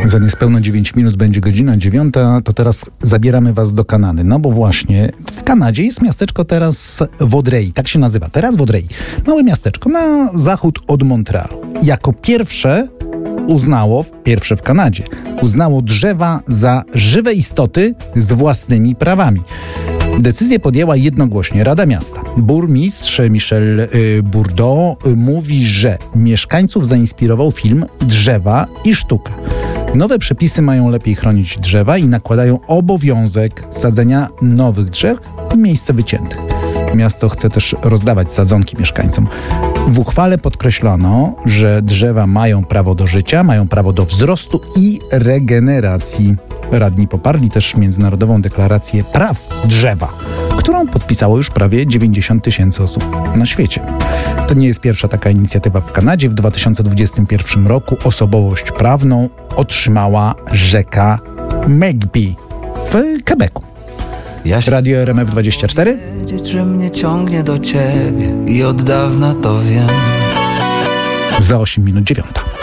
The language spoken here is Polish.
Za niespełna 9 minut będzie godzina 9, to teraz zabieramy was do Kanady. No bo właśnie w Kanadzie jest miasteczko teraz Vaudreuil, tak się nazywa. Teraz Vaudreuil. Małe miasteczko na zachód od Montrealu. Jako pierwsze w Kanadzie, uznało drzewa za żywe istoty z własnymi prawami. Decyzję podjęła jednogłośnie Rada Miasta. Burmistrz Michel Bourdeau mówi, że mieszkańców zainspirował film Drzewa i sztuka. Nowe przepisy mają lepiej chronić drzewa i nakładają obowiązek sadzenia nowych drzew w miejsce wyciętych. Miasto chce też rozdawać sadzonki mieszkańcom. W uchwale podkreślono, że drzewa mają prawo do życia, mają prawo do wzrostu i regeneracji. Radni poparli też Międzynarodową Deklarację Praw Drzewa, którą podpisało już prawie 90 000 osób na świecie. To nie jest pierwsza taka inicjatywa w Kanadzie. W 2021 roku osobowość prawną otrzymała rzeka Megby w Quebecu. Radio RMF 24. Wiedzieć, że mnie ciągnie do ciebie i od dawna to wiem. Za 8 minut 9.